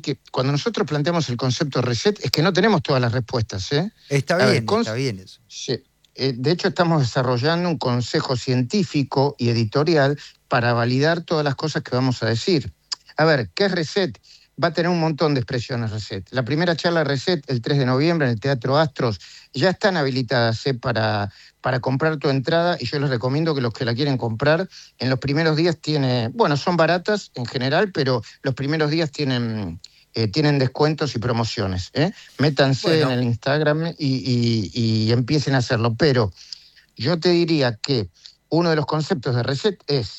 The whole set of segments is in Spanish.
que cuando nosotros planteamos el concepto reset es que no tenemos todas las respuestas, ¿eh? Está bien eso. Sí. De hecho, estamos desarrollando un consejo científico y editorial para validar todas las cosas que vamos a decir. A ver, ¿qué es reset? Va a tener un montón de expresiones reset. La primera charla reset, el 3 de noviembre, en el Teatro Astros, ya están habilitadas para comprar tu entrada, y yo les recomiendo que los que la quieren comprar, en los primeros días son baratas en general, pero los primeros días tienen descuentos y promociones. Métanse en el Instagram y empiecen a hacerlo. Pero yo te diría que uno de los conceptos de reset es,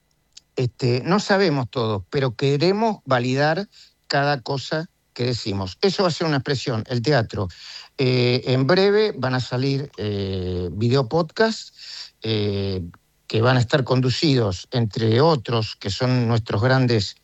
no sabemos todo, pero queremos validar cada cosa que decimos. Eso va a ser una expresión, el teatro. En breve van a salir videopodcasts que van a estar conducidos, entre otros, que son nuestros grandes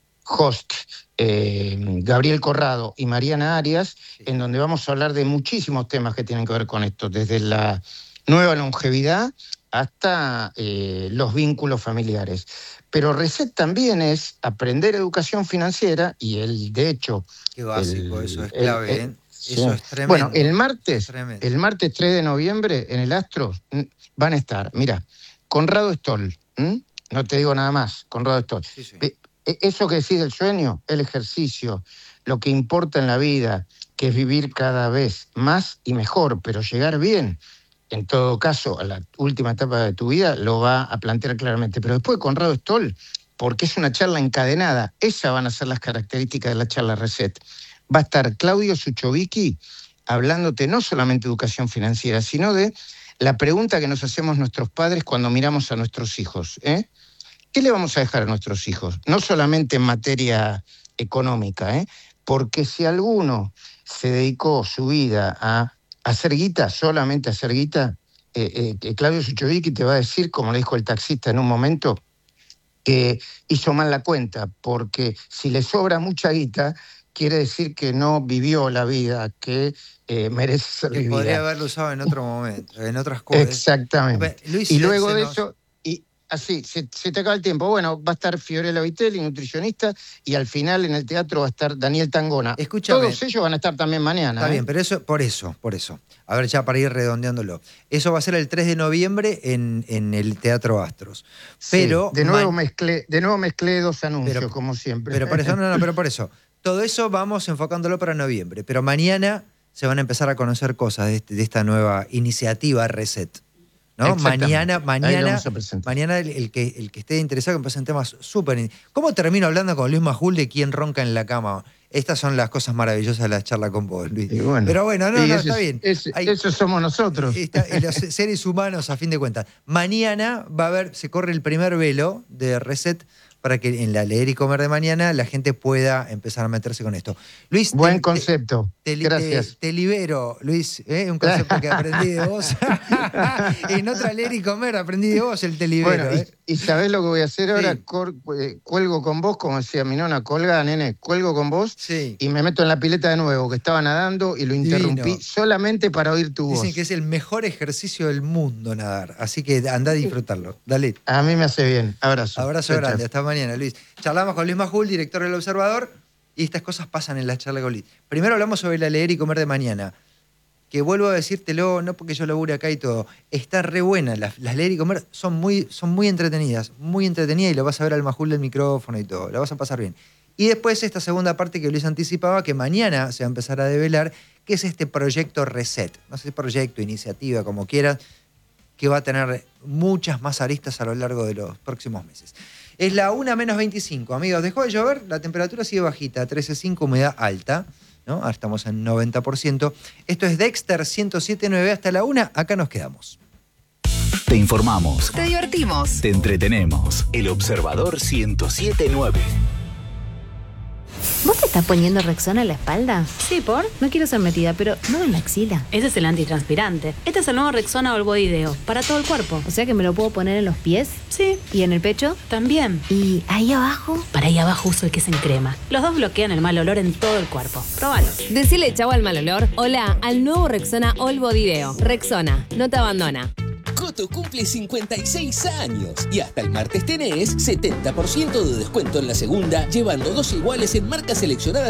hosts, Gabriel Corrado y Mariana Arias, en donde vamos a hablar de muchísimos temas que tienen que ver con esto, desde la nueva longevidad hasta los vínculos familiares. Pero reset también es aprender educación financiera, y de hecho... Qué básico, eso es clave, eso es tremendo. Bueno, el martes 3 de noviembre en el Astro van a estar, mira, Conrado Stoll, no te digo nada más, Conrado Stoll. Sí. Eso que decís del sueño, el ejercicio, lo que importa en la vida, que es vivir cada vez más y mejor, pero llegar bien, en todo caso, a la última etapa de tu vida, lo va a plantear claramente. Pero después Conrado Stoll, porque es una charla encadenada, esas van a ser las características de la charla Reset. Va a estar Claudio Suchovicki hablándote no solamente de educación financiera, sino de la pregunta que nos hacemos nuestros padres cuando miramos a nuestros hijos, ¿Qué le vamos a dejar a nuestros hijos? No solamente en materia económica, porque si alguno se dedicó su vida a hacer guita, solamente a hacer guita, Claudio Suchovicki te va a decir, como le dijo el taxista en un momento, que hizo mal la cuenta, porque si le sobra mucha guita, quiere decir que no vivió la vida que merece ser vivida. Podría haberlo usado en otro momento, en otras cosas. Exactamente. Luis, y luego de eso... Así, se te acaba el tiempo. Bueno, va a estar Fiorella Vitelli, nutricionista, y al final en el teatro va a estar Daniel Tangona. Escúchame. Todos ellos van a estar también mañana. Está bien, pero eso, por eso. A ver, ya para ir redondeándolo. Eso va a ser el 3 de noviembre en el Teatro Astros. Pero sí, de nuevo mezclé dos anuncios, como siempre. Pero por eso. Todo eso vamos enfocándolo para noviembre. Pero mañana se van a empezar a conocer cosas de esta nueva iniciativa Reset. ¿No? Mañana el que esté interesado que pasen temas súper... ¿Cómo termino hablando con Luis Majul de quién ronca en la cama? Estas son las cosas maravillosas de la charla con vos, Luis. Pero bueno, está bien. Eso somos nosotros. Los seres humanos, a fin de cuentas. Mañana se corre el primer velo de Reset para que en la Leer y Comer de mañana la gente pueda empezar a meterse con esto. Luis, buen concepto. Gracias. Te libero, Luis, un concepto que aprendí de vos. En otra Leer y Comer aprendí de vos el te libero. Bueno, ¿y sabés lo que voy a hacer ahora? Cuelgo con vos, como decía mi nona, colga, nene, cuelgo con vos y me meto en la pileta de nuevo, que estaba nadando y lo interrumpí solamente para oír tu voz. Dicen que es el mejor ejercicio del mundo nadar, así que anda a disfrutarlo. Dale. A mí me hace bien. Abrazo. Abrazo grande, hasta mañana, Luis. Charlamos con Luis Majul, director del Observador, y estas cosas pasan en la charla con Luis. Primero hablamos sobre la Leer y Comer de mañana, que vuelvo a decírtelo, no porque yo labure acá y todo, está re buena. Las Leer y Comer son muy entretenidas, y lo vas a ver al Majul del micrófono y todo, la vas a pasar bien. Y después esta segunda parte que Luis anticipaba, que mañana se va a empezar a develar, que es este proyecto Reset. No sé, proyecto, iniciativa, como quieras, que va a tener muchas más aristas a lo largo de los próximos meses. Es la 1:25, amigos. Dejó de llover, la temperatura sigue bajita, 13.5, humedad alta, ¿no? Ahora estamos en 90%. Esto es Dexter 107.9, hasta la 1, acá nos quedamos. Te informamos. Te divertimos. Te entretenemos. El Observador 107.9. ¿Vos te estás poniendo Rexona en la espalda? Sí, ¿por? No quiero ser metida, pero no en la axila. Ese es el antitranspirante. Este es el nuevo Rexona All Body Deo, para todo el cuerpo. O sea que me lo puedo poner en los pies. Sí. ¿Y en el pecho? También. ¿Y ahí abajo? Para ahí abajo uso el que es en crema. Los dos bloquean el mal olor en todo el cuerpo. Próbalos. Decile chau al mal olor. Hola al nuevo Rexona All Body Deo. Rexona, no te abandona. Coto cumple 56 años y hasta el martes tenés 70% de descuento en la segunda, llevando 2 iguales en marcas seleccionadas